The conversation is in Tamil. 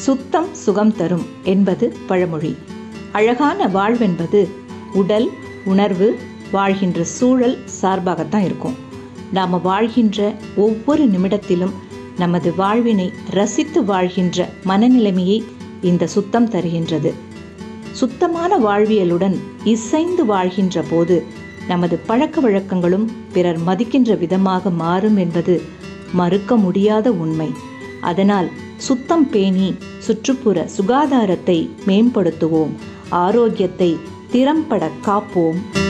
சுத்தம் சுகம் தரும் என்பது பழமொழி. அழகான வாழ்வென்பது உடல், உணர்வு, வாழ்கின்ற சூழல் சார்பாகத்தான் இருக்கும். நாம் வாழ்கின்ற ஒவ்வொரு நிமிடத்திலும் நமது வாழ்வினை ரசித்து வாழ்கின்ற மனநிலைமையை இந்த சுத்தம் தருகின்றது. சுத்தமான வாழ்வியலுடன் இசைந்து வாழ்கின்ற போது நமது பழக்க வழக்கங்களும் பிறர் மதிக்கின்ற விதமாக மாறும் என்பது மறுக்க முடியாத உண்மை. அதனால் சுத்தம் பேணி சுற்றுப்புற சுகாதாரத்தை மேம்படுத்துவோம், ஆரோக்கியத்தை திறம்பட காப்போம்.